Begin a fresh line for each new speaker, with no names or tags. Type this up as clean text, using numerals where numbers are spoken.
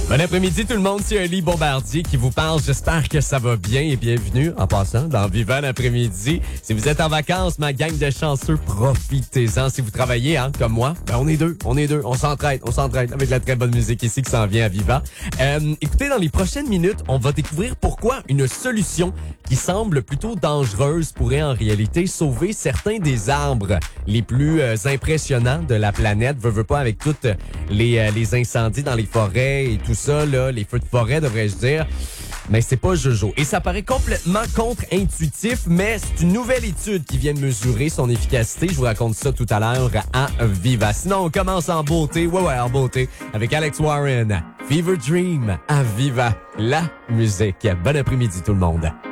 Bon après-midi tout le monde, c'est Ali Bombardier qui vous parle. J'espère que ça va bien et bienvenue en passant dans Vivant l'après-midi. Si vous êtes en vacances, ma gang de chanceux, profitez-en. Si vous travaillez comme moi, on est deux, on s'entraide avec la très bonne musique ici qui s'en vient à Vivant. Écoutez, dans les prochaines minutes, on va découvrir pourquoi une solution qui semble plutôt dangereuse pourrait en réalité sauver certains des arbres les plus impressionnants de la planète. Veux pas avec toutes les incendies dans les forêts et tout ça, là, les feux de forêt, devrais-je dire. Mais c'est pas Jojo. Et ça paraît complètement contre-intuitif, mais c'est une nouvelle étude qui vient de mesurer son efficacité. Je vous raconte ça tout à l'heure à Viva. Sinon, on commence en beauté. Ouais, en beauté. Avec Alex Warren. Fever Dream à Viva. La musique. Bon après-midi tout le monde.